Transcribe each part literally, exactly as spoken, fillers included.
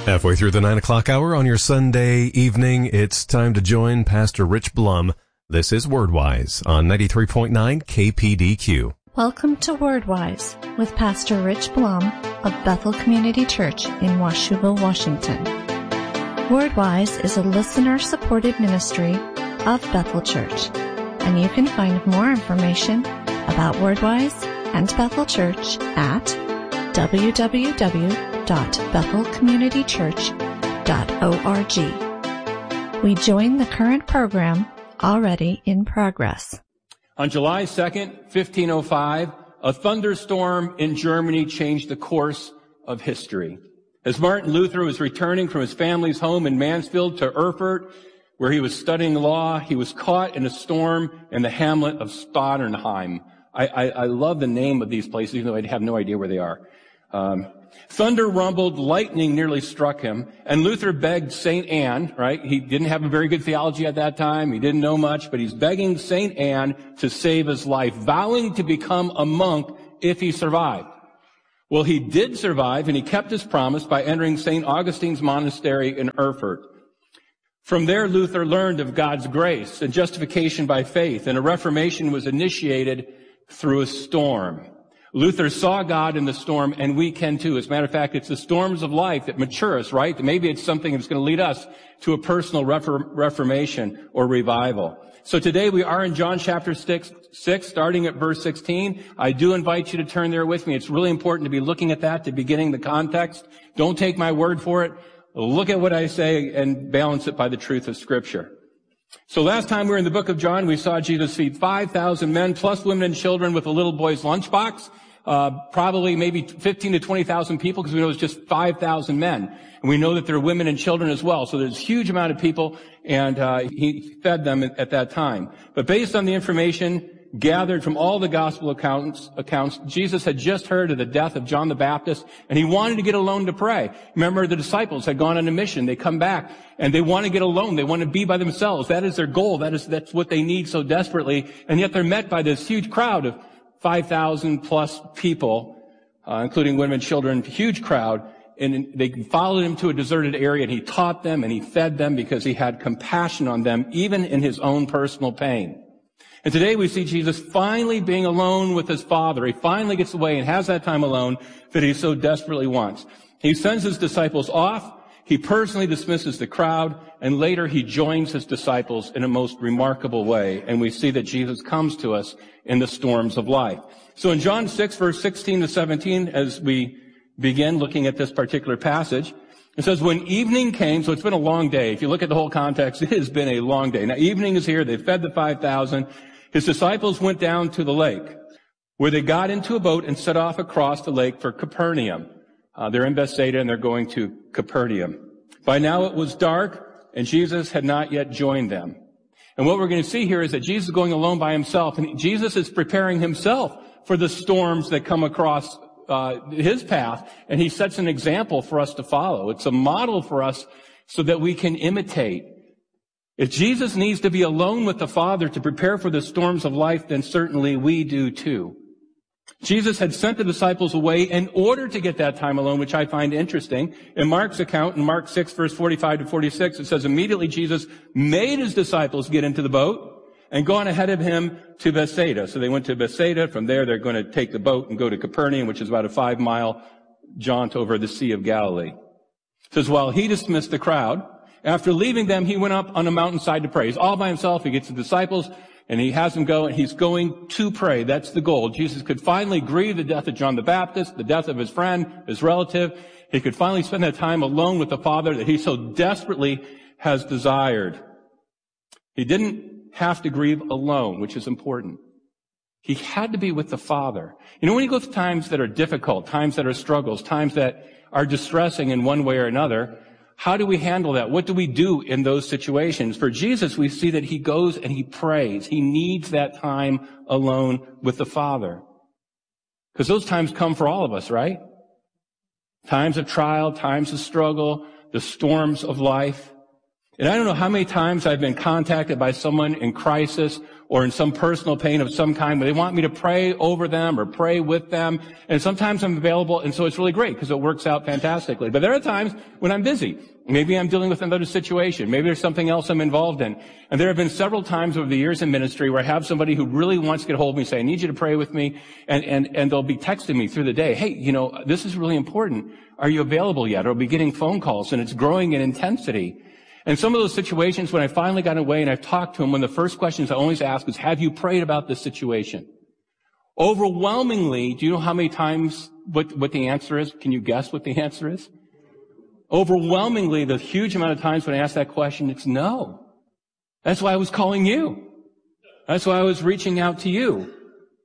Halfway through the nine o'clock hour on your Sunday evening, it's time to join Pastor Rich Blum. This is WordWise on ninety-three point nine K P D Q. Welcome to WordWise with Pastor Rich Blum of Bethel Community Church in Washougal, Washington. WordWise is a listener-supported ministry of Bethel Church, and you can find more information about WordWise and Bethel Church at w w w dot bethel community church dot org. We join the current program already in progress. On July second, fifteen oh five, a thunderstorm in Germany changed the course of history. As Martin Luther was returning from his family's home in Mansfield to Erfurt, where he was studying law, he was caught in a storm in the hamlet of Stotternheim. I, I, I love the name of these places, even though I have no idea where they are. Um, thunder rumbled, lightning nearly struck him, and Luther begged Saint Anne, right? He didn't have a very good theology at that time. He didn't know much, but he's begging Saint Anne to save his life, vowing to become a monk if he survived. Well, he did survive, and he kept his promise by entering Saint Augustine's monastery in Erfurt. From there, Luther learned of God's grace and justification by faith, and a reformation was initiated through a storm. Luther saw God in the storm, and we can too. As a matter of fact, it's the storms of life that mature us, right? Maybe it's something that's going to lead us to a personal reformation or revival. So today we are in John chapter six, six, starting at verse sixteen. I do invite you to turn there with me. It's really important to be looking at that, to beginning the context. Don't take my word for it. Look at what I say and balance it by the truth of Scripture. So last time we were in the book of John, we saw Jesus feed five thousand men, plus women and children with a little boy's lunchbox. Uh, probably maybe fifteen to twenty thousand people, because we know it's just five thousand men. And we know that there are women and children as well. So there's a huge amount of people, and uh, he fed them at, at that time. But based on the information gathered from all the gospel accounts, accounts, Jesus had just heard of the death of John the Baptist, and he wanted to get alone to pray. Remember, the disciples had gone on a mission. They come back, and they want to get alone. They want to be by themselves. That is their goal. That is, that's what they need so desperately. And yet they're met by this huge crowd of five thousand plus people, uh, including women and children, huge crowd. And they followed him to a deserted area, and he taught them and he fed them because he had compassion on them, even in his own personal pain. And today we see Jesus finally being alone with his Father. He finally gets away and has that time alone that he so desperately wants. He sends his disciples off. He personally dismisses the crowd, and later he joins his disciples in a most remarkable way. And we see that Jesus comes to us in the storms of life. So in John six, verse sixteen to seventeen, as we begin looking at this particular passage, it says, when evening came, so it's been a long day. If you look at the whole context, it has been a long day. Now, evening is here. They fed the five thousand. His disciples went down to the lake, where they got into a boat and set off across the lake for Capernaum. Uh, they're in Bethsaida, and they're going to Capernaum. By now it was dark, and Jesus had not yet joined them. And what we're going to see here is that Jesus is going alone by himself, and Jesus is preparing himself for the storms that come across uh, his path, and he sets an example for us to follow. It's a model for us so that we can imitate. If Jesus needs to be alone with the Father to prepare for the storms of life, then certainly we do too. Jesus had sent the disciples away in order to get that time alone, which I find interesting. In Mark's account, in Mark six, verse forty-five to forty-six, it says, immediately Jesus made his disciples get into the boat and go on ahead of him to Bethsaida. So they went to Bethsaida. From there, they're going to take the boat and go to Capernaum, which is about a five-mile jaunt over the Sea of Galilee. It says, while he dismissed the crowd, after leaving them, he went up on a mountainside to pray. He's all by himself. He gets the disciples, and he has them go, and he's going to pray. That's the goal. Jesus could finally grieve the death of John the Baptist, the death of his friend, his relative. He could finally spend that time alone with the Father that he so desperately has desired. He didn't have to grieve alone, which is important. He had to be with the Father. You know, when you go through times that are difficult, times that are struggles, times that are distressing in one way or another, how do we handle that? What do we do in those situations? For Jesus, we see that he goes and he prays. He needs that time alone with the Father. Because those times come for all of us, right? Times of trial, times of struggle, the storms of life. And I don't know how many times I've been contacted by someone in crisis or in some personal pain of some kind where they want me to pray over them or pray with them. And sometimes I'm available, and so it's really great because it works out fantastically. But there are times when I'm busy. Maybe I'm dealing with another situation. Maybe there's something else I'm involved in. And there have been several times over the years in ministry where I have somebody who really wants to get a hold of me, say, I need you to pray with me. And, and, and they'll be texting me through the day. Hey, you know, this is really important. Are you available yet? Or I'll be getting phone calls, and it's growing in intensity. And some of those situations when I finally got away and I've talked to them, one of the first questions I always ask is, have you prayed about this situation? Overwhelmingly, do you know how many times what, what the answer is? Can you guess what the answer is? Overwhelmingly, the huge amount of times when I ask that question, it's no. That's why I was calling you. That's why I was reaching out to you.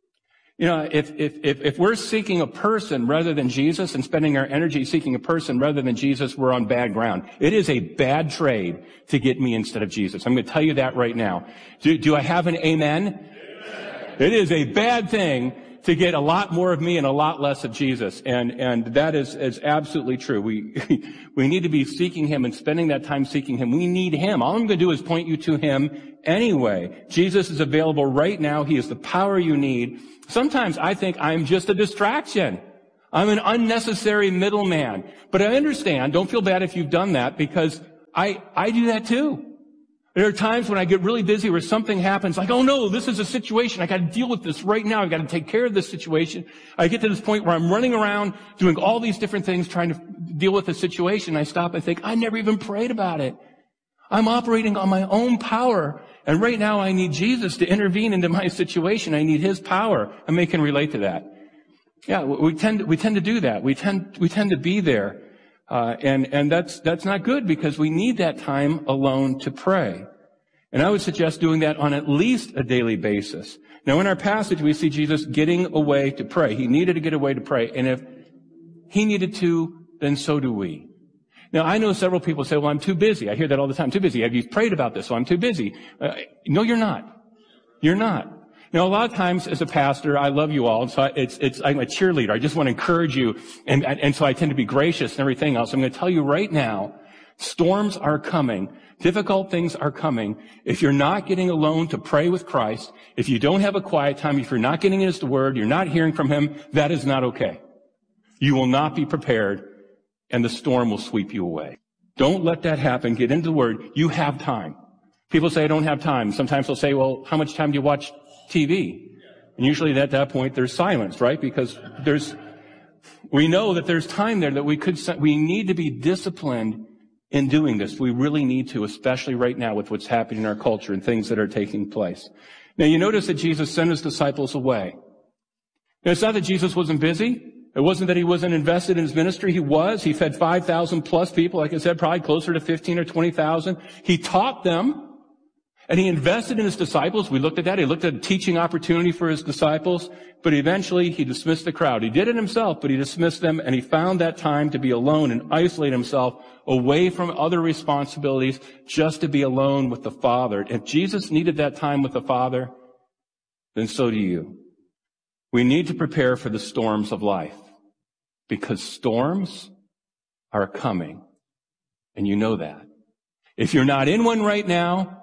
You know, if, if, if, if we're seeking a person rather than Jesus and spending our energy seeking a person rather than Jesus, we're on bad ground. It is a bad trade to get me instead of Jesus. I'm going to tell you that right now. Do, do I have an amen? Amen? It is a bad thing to get a lot more of me and a lot less of Jesus. And, and that is, is absolutely true. We, we need to be seeking Him and spending that time seeking Him. We need Him. All I'm going to do is point you to Him anyway. Jesus is available right now. He is the power you need. Sometimes I think I'm just a distraction. I'm an unnecessary middleman. But I understand. Don't feel bad if you've done that, because I, I do that too. There are times when I get really busy where something happens, like, oh no, this is a situation. I got to deal with this right now. I got to take care of this situation. I get to this point where I'm running around doing all these different things, trying to deal with the situation. I stop and think, I never even prayed about it. I'm operating on my own power. And right now I need Jesus to intervene into my situation. I need His power. And they can relate to that. Yeah, we tend, we tend to do that. We tend, we tend to be there. Uh, and, and that's, that's not good, because we need that time alone to pray. And I would suggest doing that on at least a daily basis. Now in our passage, we see Jesus getting away to pray. He needed to get away to pray. And if He needed to, then so do we. Now, I know several people say, well, I'm too busy. I hear that all the time. Too busy. Have you prayed about this? So I'm too busy. Uh, no, you're not. You're not. You know, a lot of times as a pastor, I love you all. And so it's, it's, I'm a cheerleader. I just want to encourage you. And, and so I tend to be gracious and everything else. I'm going to tell you right now, storms are coming. Difficult things are coming. If you're not getting alone to pray with Christ, if you don't have a quiet time, if you're not getting in His word, you're not hearing from Him, that is not okay. You will not be prepared, and the storm will sweep you away. Don't let that happen. Get into the Word. You have time. People say, I don't have time. Sometimes they'll say, well, how much time do you watch T V? And usually at that point, there's silence, right? Because there's, we know that there's time there that we could, we need to be disciplined in doing this. We really need to, especially right now with what's happening in our culture and things that are taking place. Now, you notice that Jesus sent His disciples away. Now, it's not that Jesus wasn't busy. It wasn't that He wasn't invested in His ministry. He was. He fed five thousand plus people. Like I said, probably closer to fifteen or twenty thousand. He taught them, and He invested in His disciples. We looked at that. He looked at a teaching opportunity for His disciples, but eventually He dismissed the crowd. He did it Himself, but He dismissed them, and He found that time to be alone and isolate Himself away from other responsibilities, just to be alone with the Father. If Jesus needed that time with the Father, then so do you. We need to prepare for the storms of life, because storms are coming, and you know that. If you're not in one right now,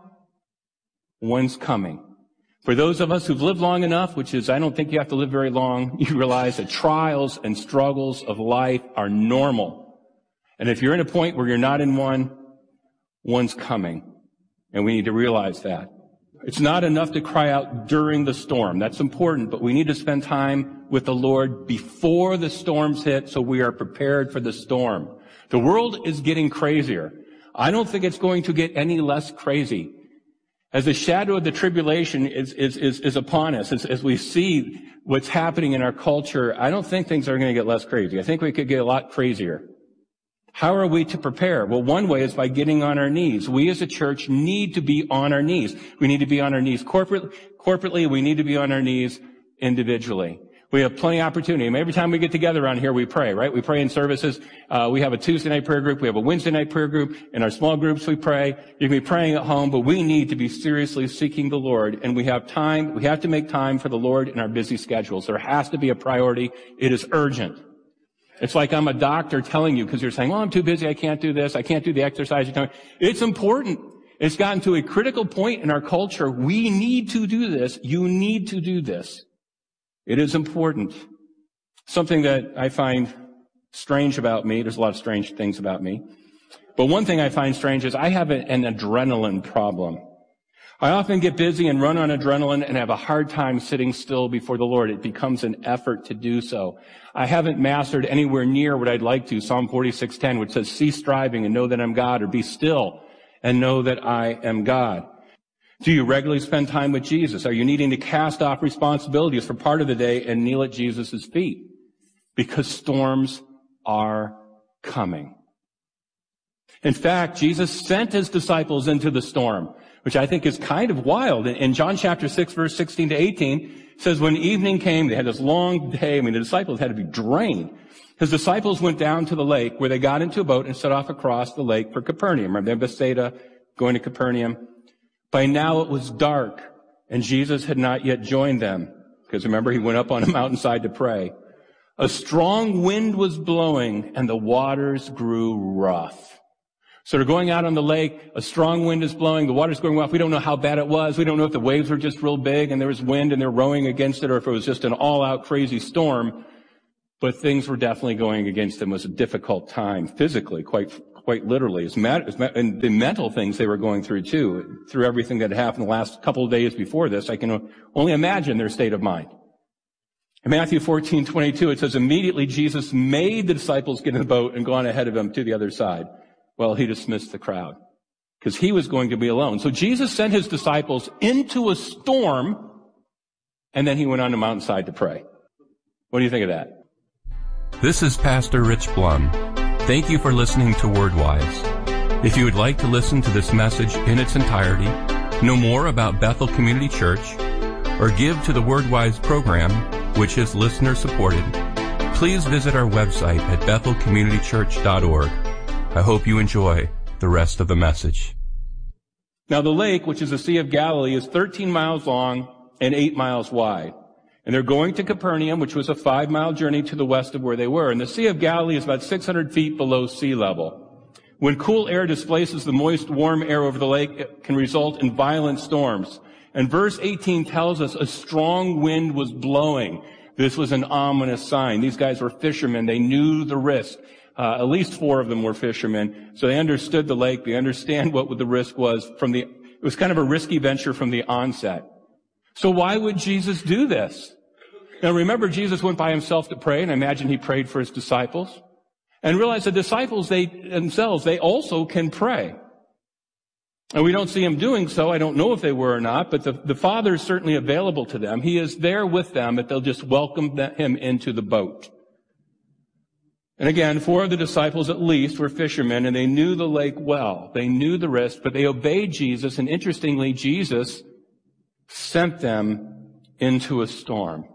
one's coming. For those of us who've lived long enough, which is, I don't think you have to live very long, you realize that trials and struggles of life are normal. And if you're in a point where you're not in one, one's coming. And we need to realize that. It's not enough to cry out during the storm. That's important, but we need to spend time with the Lord before the storms hit, so we are prepared for the storm. The world is getting crazier. I don't think it's going to get any less crazy. As the shadow of the tribulation is, is, is, is upon us, as, as we see what's happening in our culture, I don't think things are going to get less crazy. I think we could get a lot crazier. How are we to prepare? Well, one way is by getting on our knees. We as a church need to be on our knees. We need to be on our knees corporate, corporately. We need to be on our knees individually. We have plenty of opportunity. I mean, every time we get together around here, we pray, right? We pray in services. Uh, we have a Tuesday night prayer group. We have a Wednesday night prayer group. In our small groups, we pray. You can be praying at home, but we need to be seriously seeking the Lord. And we have time. We have to make time for the Lord in our busy schedules. There has to be a priority. It is urgent. It's like I'm a doctor telling you because you're saying, well, I'm too busy. I can't do this. I can't do the exercise. You're telling me. It's important. It's gotten to a critical point in our culture. We need to do this. You need to do this. It is important. Something that I find strange about me, there's a lot of strange things about me, but one thing I find strange is I have an adrenaline problem. I often get busy and run on adrenaline and have a hard time sitting still before the Lord. It becomes an effort to do so. I haven't mastered anywhere near what I'd like to. Psalm forty-six ten, which says, cease striving and know that I'm God, or be still and know that I am God. Do you regularly spend time with Jesus? Are you needing to cast off responsibilities for part of the day and kneel at Jesus' feet? Because storms are coming. In fact, Jesus sent his disciples into the storm, which I think is kind of wild. In John chapter six, verse sixteen to eighteen, it says, when evening came, they had this long day. I mean, the disciples had to be drained. His disciples went down to the lake, where they got into a boat and set off across the lake for Capernaum. Remember, Bethsaida, going to Capernaum. By now it was dark, and Jesus had not yet joined them, because remember, he went up on a mountainside to pray. A strong wind was blowing, and the waters grew rough. So they're going out on the lake, a strong wind is blowing, the water's going rough. We don't know how bad it was. We don't know if the waves were just real big and there was wind and they're rowing against it, or if it was just an all-out crazy storm. But things were definitely going against them. It was a difficult time, physically, quite quite literally. It's mat- and the mental things they were going through, too, through everything that had happened the last couple of days before this. I can only imagine their state of mind. In Matthew fourteen twenty-two, it says, immediately Jesus made the disciples get in the boat and go on ahead of him to the other side. Well, he dismissed the crowd because he was going to be alone. So Jesus sent his disciples into a storm, and then he went on the mountainside to pray. What do you think of that? This is Pastor Rich Blum. Thank you for listening to WordWise. If you would like to listen to this message in its entirety, know more about Bethel Community Church, or give to the WordWise program, which is listener supported, please visit our website at bethel community church dot org. I hope you enjoy the rest of the message. Now the lake, which is the Sea of Galilee, is thirteen miles long and eight miles wide. And they're going to Capernaum, which was a five-mile journey to the west of where they were. And the Sea of Galilee is about six hundred feet below sea level. When cool air displaces the moist, warm air over the lake, it can result in violent storms. And verse eighteen tells us a strong wind was blowing. This was an ominous sign. These guys were fishermen. They knew the risk. Uh, at least four of them were fishermen. So they understood the lake. They understand what the risk was from the, it was kind of a risky venture from the onset. So why would Jesus do this? Now remember, Jesus went by himself to pray, and I imagine he prayed for his disciples. And realized the disciples, they themselves, they also can pray. And we don't see him doing so. I don't know if they were or not, but the, the Father is certainly available to them. He is there with them, but they'll just welcome him into the boat. And again, four of the disciples at least were fishermen, and they knew the lake well. They knew the risk, but they obeyed Jesus, and interestingly, Jesus sent them into a storm.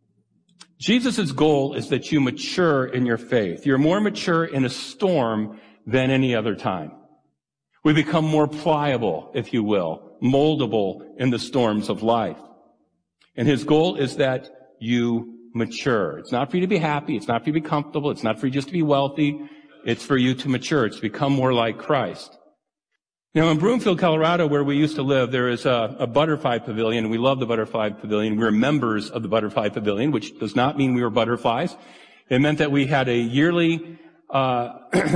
Jesus' goal is that you mature in your faith. You're more mature in a storm than any other time. We become more pliable, if you will, moldable in the storms of life. And his goal is that you mature. It's not for you to be happy. It's not for you to be comfortable. It's not for you just to be wealthy. It's for you to mature. It's to become more like Christ. Now, in Broomfield, Colorado, where we used to live, there is a, a butterfly pavilion, and we love the butterfly pavilion. We're members of the butterfly pavilion, which does not mean we were butterflies. It meant that we had a yearly uh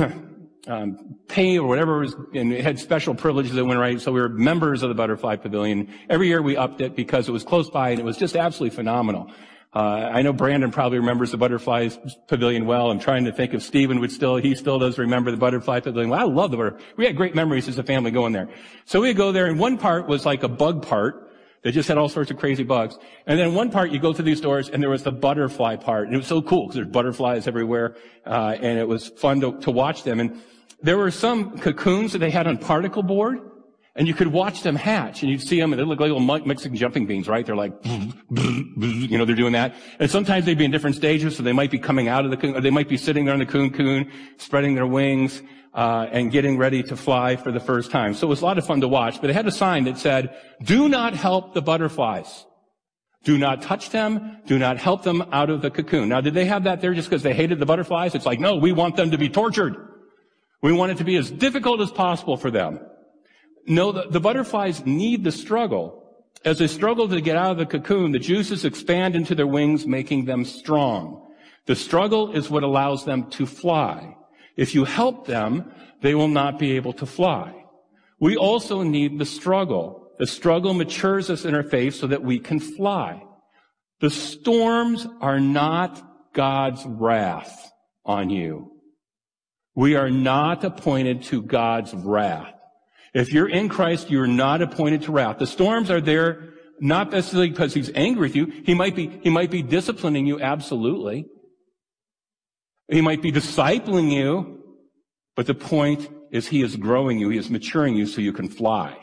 um pay or whatever it was, and it had special privileges that went right. So we were members of the butterfly pavilion. Every year we upped it because it was close by, and it was just absolutely phenomenal. Uh, I know Brandon probably remembers the Butterfly Pavilion well. I'm trying to think if Stephen would still, he still does remember the Butterfly Pavilion. Well, I love the Butterfly. We had great memories as a family going there. So we'd go there, and one part was like a bug part. They just had all sorts of crazy bugs. And then one part, you go through these doors, and there was the butterfly part. And it was so cool, because there's butterflies everywhere, uh, and it was fun to, to watch them. And there were some cocoons that they had on particle board, and you could watch them hatch, and you'd see them, and they look like little Mexican jumping beans, right? They're like, you know, they're doing that. And sometimes they'd be in different stages, so they might be coming out of the cocoon, or they might be sitting there in the cocoon, spreading their wings, uh, and getting ready to fly for the first time. So it was a lot of fun to watch, but it had a sign that said, do not help the butterflies. Do not touch them. Do not help them out of the cocoon. Now, did they have that there just because they hated the butterflies? It's like, no, we want them to be tortured. We want it to be as difficult as possible for them. No, the, the butterflies need the struggle. As they struggle to get out of the cocoon, the juices expand into their wings, making them strong. The struggle is what allows them to fly. If you help them, they will not be able to fly. We also need the struggle. The struggle matures us in our faith so that we can fly. The storms are not God's wrath on you. We are not appointed to God's wrath. If you're in Christ, you're not appointed to wrath. The storms are there not necessarily because he's angry with you. He might be, he might be disciplining you, absolutely. He might be discipling you, but the point is he is growing you. He is maturing you so you can fly.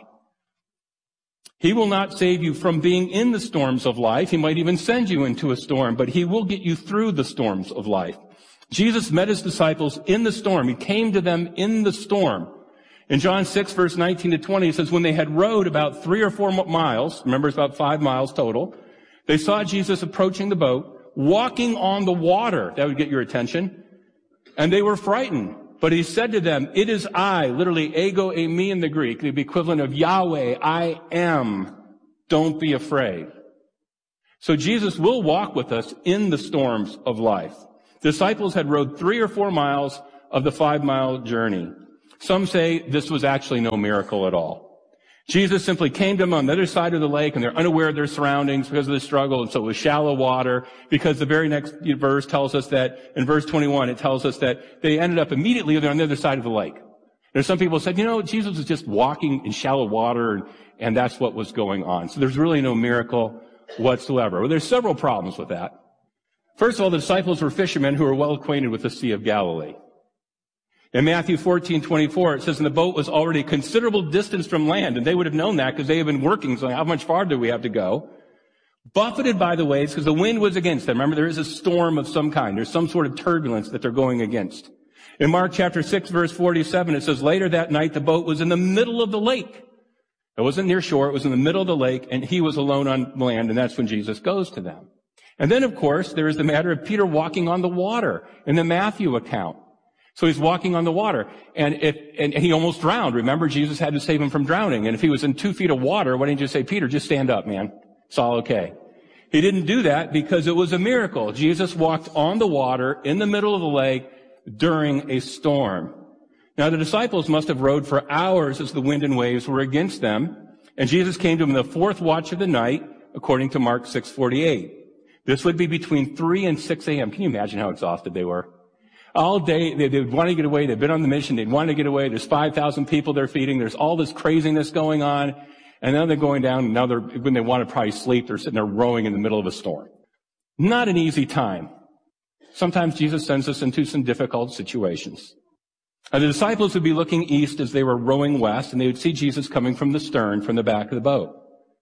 He will not save you from being in the storms of life. He might even send you into a storm, but he will get you through the storms of life. Jesus met his disciples in the storm. He came to them in the storm. In John six, verse nineteen to twenty, it says, when they had rowed about three or four miles, remember it's about five miles total, they saw Jesus approaching the boat, walking on the water. That would get your attention. And they were frightened. But he said to them, it is I, literally ego eimi in the Greek, the equivalent of Yahweh, I am. Don't be afraid. So Jesus will walk with us in the storms of life. Disciples had rowed three or four miles of the five-mile journey. Some say this was actually no miracle at all. Jesus simply came to them on the other side of the lake, and they're unaware of their surroundings because of the struggle, and so it was shallow water, because the very next verse tells us that, in verse twenty-one, it tells us that they ended up immediately on the other side of the lake. There's some people who said, you know, Jesus was just walking in shallow water, and, and that's what was going on. So there's really no miracle whatsoever. Well, there's several problems with that. First of all, the disciples were fishermen who were well acquainted with the Sea of Galilee. In Matthew fourteen twenty-four, it says, and the boat was already a considerable distance from land, and they would have known that because they had been working, so how much farther do we have to go? Buffeted by the waves, because the wind was against them. Remember, there is a storm of some kind. There's some sort of turbulence that they're going against. In Mark chapter six, verse forty-seven, it says, later that night, the boat was in the middle of the lake. It wasn't near shore, it was in the middle of the lake, and he was alone on land, and that's when Jesus goes to them. And then, of course, there is the matter of Peter walking on the water in the Matthew account. So he's walking on the water, and if, and he almost drowned. Remember, Jesus had to save him from drowning. And if he was in two feet of water, why didn't you say, Peter, just stand up, man. It's all okay. He didn't do that because it was a miracle. Jesus walked on the water in the middle of the lake during a storm. Now, the disciples must have rowed for hours as the wind and waves were against them. And Jesus came to them in the fourth watch of the night, according to Mark six forty-eight. This would be between three and six a.m. Can you imagine how exhausted they were? All day, they, they'd want to get away. They'd been on the mission. They'd want to get away. There's five thousand people they're feeding. There's all this craziness going on. And now they're going down, and now they're, when they want to probably sleep, they're sitting there rowing in the middle of a storm. Not an easy time. Sometimes Jesus sends us into some difficult situations. And the disciples would be looking east as they were rowing west, and they would see Jesus coming from the stern, from the back of the boat.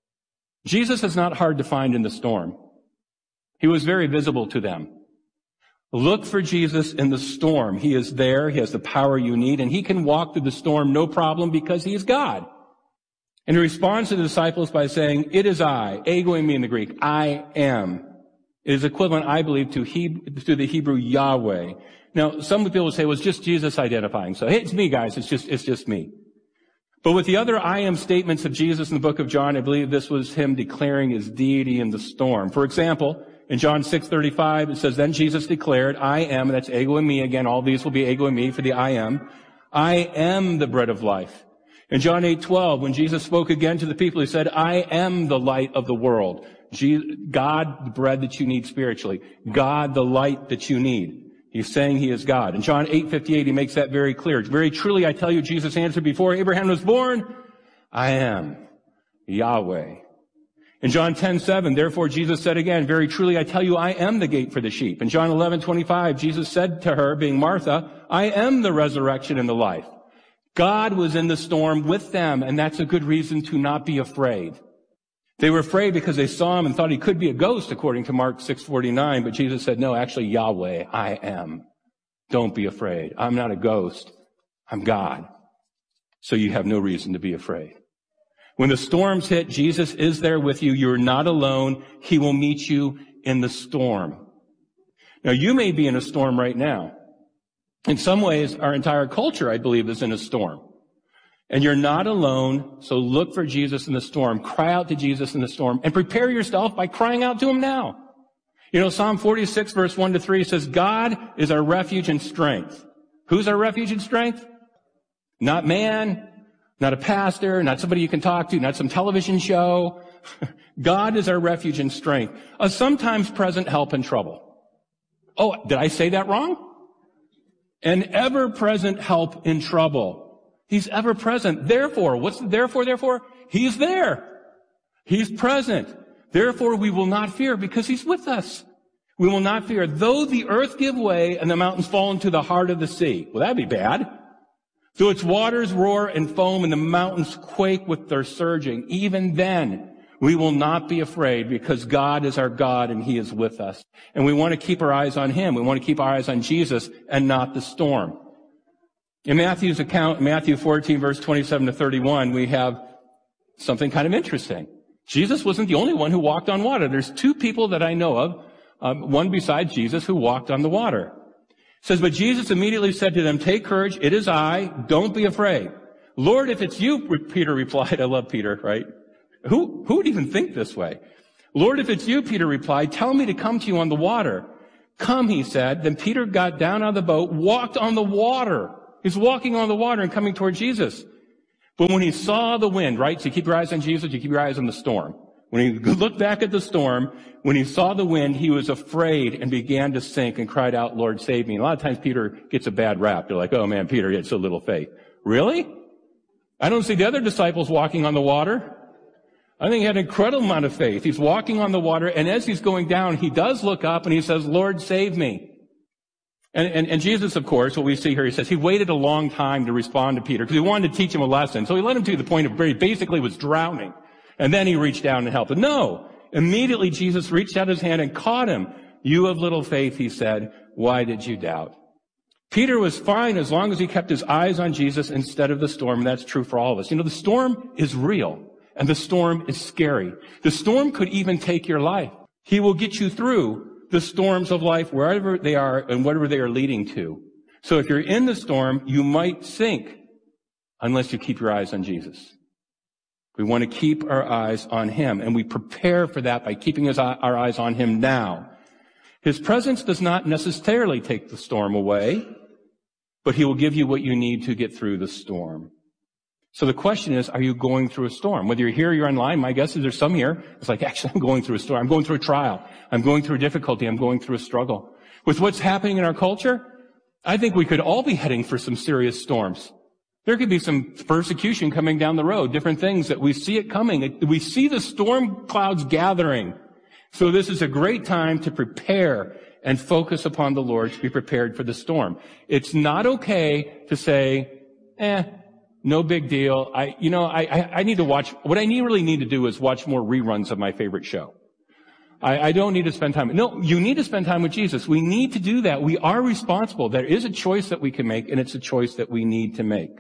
Jesus is not hard to find in the storm. He was very visible to them. Look for Jesus in the storm. He is there. He has the power you need, and he can walk through the storm no problem because he is God. And he responds to the disciples by saying, it is I, ego eimi in the Greek, I am. It is equivalent, I believe, to, Hebrew, to the Hebrew Yahweh. Now, some people will say, well, it's just Jesus identifying. So, hey, it's me, guys. It's just, it's just me. But with the other I am statements of Jesus in the book of John, I believe this was him declaring his deity in the storm. For example, in John six thirty-five, it says, then Jesus declared, I am, and that's ego eimi again. All these will be ego eimi for the I am. I am the bread of life. In John eight twelve, when Jesus spoke again to the people, he said, I am the light of the world. God, the bread that you need spiritually. God, the light that you need. He's saying he is God. In John eight fifty-eight, he makes that very clear. Very truly, I tell you, Jesus answered, before Abraham was born, I am Yahweh. In John ten seven, therefore Jesus said again, very truly, I tell you, I am the gate for the sheep. In John eleven twenty-five, Jesus said to her, being Martha, I am the resurrection and the life. God was in the storm with them, and that's a good reason to not be afraid. They were afraid because they saw him and thought he could be a ghost, according to Mark six forty-nine, but Jesus said, no, actually, Yahweh, I am. Don't be afraid. I'm not a ghost. I'm God. So you have no reason to be afraid. When the storms hit, Jesus is there with you. You're not alone. He will meet you in the storm. Now, you may be in a storm right now. In some ways, our entire culture, I believe, is in a storm. And you're not alone, so look for Jesus in the storm. Cry out to Jesus in the storm, and prepare yourself by crying out to him now. You know, Psalm forty-six, verse one to three says, God is our refuge and strength. Who's our refuge and strength? Not man, not a pastor, not somebody you can talk to, not some television show. God is our refuge and strength, a sometimes present help in trouble. Oh, did I say that wrong? An ever-present help in trouble. He's ever present. Therefore, what's the therefore, therefore? He's there. He's present. Therefore, we will not fear because he's with us. We will not fear. Though the earth give way and the mountains fall into the heart of the sea. Well, that'd be bad. Though its waters roar and foam and the mountains quake with their surging, even then we will not be afraid because God is our God and he is with us. And we want to keep our eyes on him. We want to keep our eyes on Jesus and not the storm. In Matthew's account, Matthew fourteen, verse twenty-seven to thirty-one, we have something kind of interesting. Jesus wasn't the only one who walked on water. There's two people that I know of, um, one besides Jesus, who walked on the water. It says, but Jesus immediately said to them, take courage, it is I, don't be afraid. Lord, if it's you, Peter replied. I love Peter, right? Who, who would even think this way? Lord, if it's you, Peter replied, tell me to come to you on the water. Come, he said. Then Peter got down out of the boat, walked on the water. He's walking on the water and coming toward Jesus. But when he saw the wind, right? So you keep your eyes on Jesus, you keep your eyes on the storm. When he looked back at the storm, when he saw the wind, he was afraid and began to sink and cried out, Lord, save me. A lot of times Peter gets a bad rap. They're like, oh man, Peter, you had so little faith. Really? I don't see the other disciples walking on the water. I think he had an incredible amount of faith. He's walking on the water, and as he's going down, he does look up and he says, Lord, save me. And, and, and Jesus, of course, what we see here, he says he waited a long time to respond to Peter because he wanted to teach him a lesson. So he led him to the point of where he basically was drowning. And then he reached down and helped him. No. Immediately Jesus reached out his hand and caught him. You of little faith, he said, why did you doubt? Peter was fine as long as he kept his eyes on Jesus instead of the storm. And that's true for all of us. You know, the storm is real and the storm is scary. The storm could even take your life. He will get you through the storms of life, wherever they are and whatever they are leading to. So if you're in the storm, you might sink unless you keep your eyes on Jesus. We want to keep our eyes on him, and we prepare for that by keeping his, our eyes on him now. His presence does not necessarily take the storm away, but he will give you what you need to get through the storm. So the question is, are you going through a storm? Whether you're here or you're online, my guess is there's some here. It's like, actually, I'm going through a storm. I'm going through a trial. I'm going through a difficulty. I'm going through a struggle. With what's happening in our culture, I think we could all be heading for some serious storms. There could be some persecution coming down the road, different things that we see it coming. We see the storm clouds gathering. So this is a great time to prepare and focus upon the Lord to be prepared for the storm. It's not okay to say, eh, no big deal. I, you know, I, I, I need to watch, what I need, really need to do is watch more reruns of my favorite show. I, I don't need to spend time. No, you need to spend time with Jesus. We need to do that. We are responsible. There is a choice that we can make, and it's a choice that we need to make.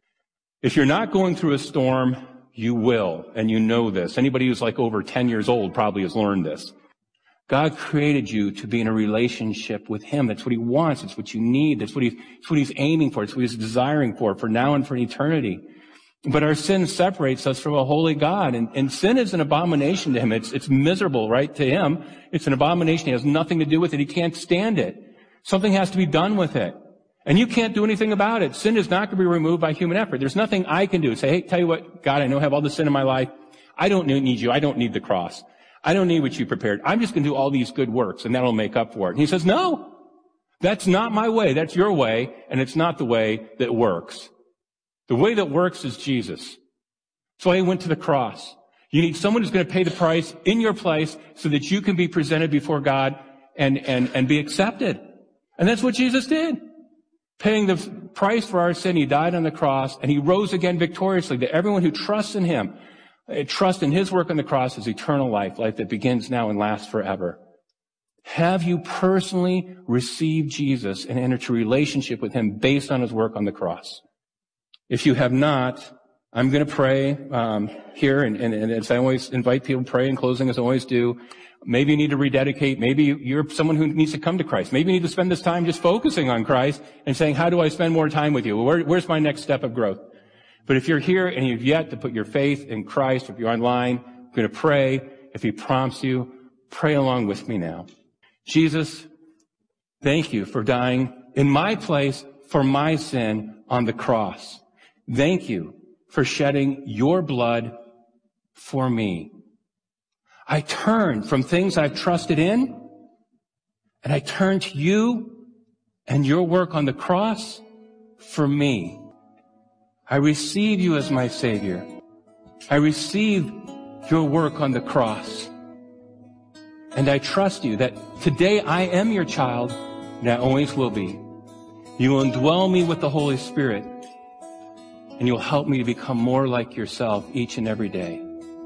If you're not going through a storm, you will, and you know this. Anybody who's like over ten years old probably has learned this. God created you to be in a relationship with him. That's what he wants. It's what you need. That's what he's, it's what he's aiming for. It's what he's desiring for, for now and for eternity. But our sin separates us from a holy God, and, and sin is an abomination to him. It's, it's miserable, right, to him. It's an abomination. He has nothing to do with it. He can't stand it. Something has to be done with it. And you can't do anything about it. Sin is not going to be removed by human effort. There's nothing I can do. Say, hey, tell you what, God, I know I have all the sin in my life. I don't need you. I don't need the cross. I don't need what you prepared. I'm just going to do all these good works, and that'll make up for it. And he says, no, that's not my way. That's your way, and it's not the way that works. The way that works is Jesus. So he went to the cross. You need someone who's going to pay the price in your place so that you can be presented before God and, and, and be accepted. And that's what Jesus did. Paying the price for our sin, he died on the cross, and he rose again victoriously. To everyone who trusts in him, trust in his work on the cross is eternal life, life that begins now and lasts forever. Have you personally received Jesus and entered into a relationship with him based on his work on the cross? If you have not, I'm going to pray um, here, and, and, and as I always invite people to pray in closing, as I always do. Maybe you need to rededicate. Maybe you're someone who needs to come to Christ. Maybe you need to spend this time just focusing on Christ and saying, how do I spend more time with you? Where, where's my next step of growth? But if you're here and you've yet to put your faith in Christ, if you're online, I'm going to pray. If he prompts you, pray along with me now. Jesus, thank you for dying in my place for my sin on the cross. Thank you for shedding your blood for me. I turn from things I've trusted in, and I turn to you and your work on the cross for me. I receive you as my Savior. I receive your work on the cross. And I trust you that today I am your child, and I always will be. You will indwell me with the Holy Spirit, and you'll help me to become more like yourself each and every day.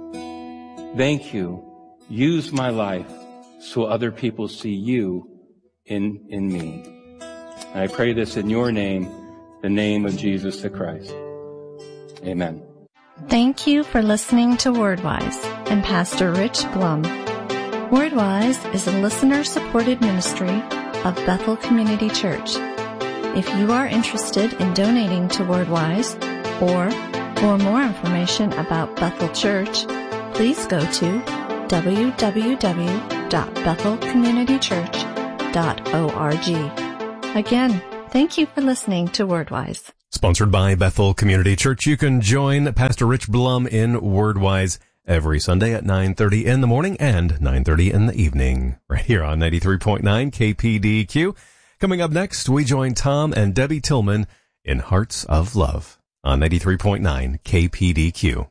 Thank you. Use my life so other people see you in, in me. And I pray this in your name, the name of Jesus the Christ. Amen. Thank you for listening to WordWise and Pastor Rich Blum. WordWise is a listener-supported ministry of Bethel Community Church. If you are interested in donating to WordWise, or for more information about Bethel Church, please go to w w w dot bethel community church dot org. Again, thank you for listening to WordWise. Sponsored by Bethel Community Church. You can join Pastor Rich Blum in WordWise every Sunday at nine thirty in the morning and nine thirty in the evening, right here on ninety-three point nine K P D Q. Coming up next, we join Tom and Debbie Tillman in Hearts of Love on ninety-three point nine K P D Q.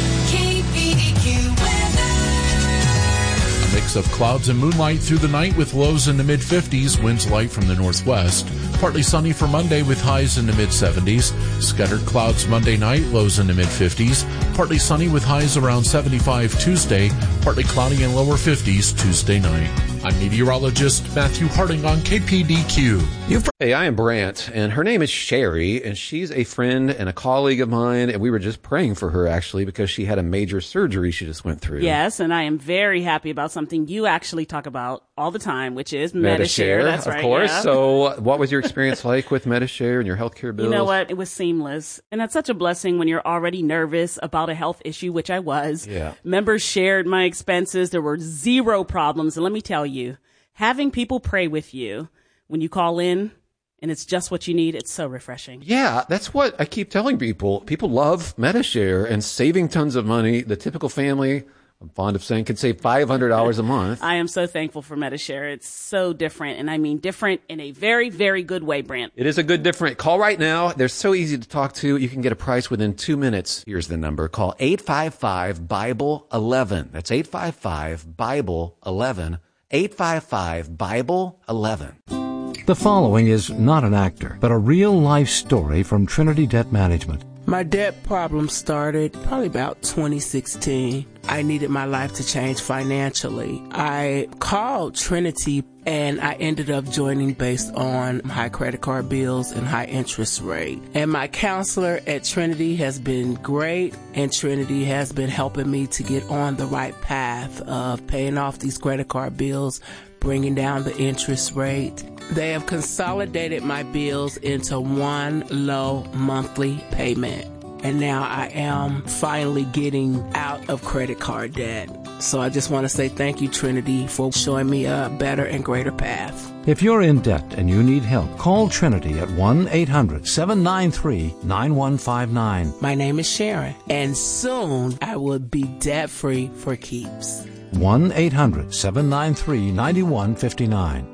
Mix of clouds and moonlight through the night with lows in the mid fifties, winds light from the northwest. Partly sunny for Monday with highs in the mid seventies. Scattered clouds Monday night, lows in the mid fifties. Partly sunny with highs around seventy-five Tuesday. Partly cloudy and lower fifties Tuesday night. I'm meteorologist Matthew Harding on K P D Q. Hey, I am Brant, and her name is Sherry, and she's a friend and a colleague of mine, and we were just praying for her, actually, because she had a major surgery she just went through. Yes, and I am very happy about something you actually talk about all the time, which is Medi-Share. That's right, of course. Yeah. So what was your experience like with Medi-Share and your healthcare bills? You know what? It was seamless. And that's such a blessing when you're already nervous about a health issue, which I was. Yeah. Members shared my expenses. There were zero problems. And let me tell you, having people pray with you when you call in and it's just what you need, it's so refreshing. Yeah, that's what I keep telling people. People love Medi-Share and saving tons of money. The typical family, I'm fond of saying, can save five hundred dollars a month. I am so thankful for Medi-Share. It's so different, and I mean different in a very, very good way, Brant. It is a good different. Call right now. They're so easy to talk to. You can get a price within two minutes. Here's the number. Call eight five five, Bible eleven. That's eight five five, Bible eleven. eight five five, Bible eleven. The following is not an actor, but a real-life story from Trinity Debt Management. My debt problem started probably about twenty sixteen. I needed my life to change financially. I called Trinity and I ended up joining based on high credit card bills and high interest rate. And my counselor at Trinity has been great, and Trinity has been helping me to get on the right path of paying off these credit card bills, bringing down the interest rate. They have consolidated my bills into one low monthly payment. And now I am finally getting out of credit card debt. So I just want to say thank you, Trinity, for showing me a better and greater path. If you're in debt and you need help, call Trinity at one eight hundred, seven nine three, nine one five nine. My name is Sharon, and soon I will be debt-free for keeps. one eight hundred, seven nine three, nine one five nine.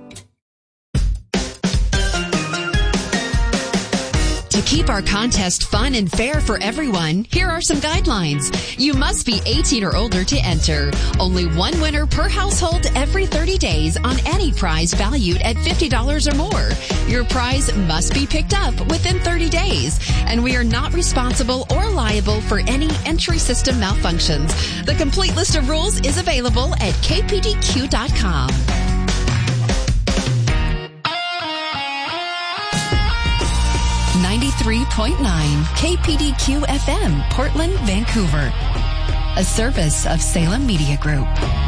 To keep our contest fun and fair for everyone, here are some guidelines. You must be eighteen or older to enter. Only one winner per household every thirty days on any prize valued at fifty dollars or more. Your prize must be picked up within thirty days, and we are not responsible or liable for any entry system malfunctions. The complete list of rules is available at k p d q dot com. ninety-three ninety-three point nine K P D Q F M, Portland, Vancouver. A service of Salem Media Group.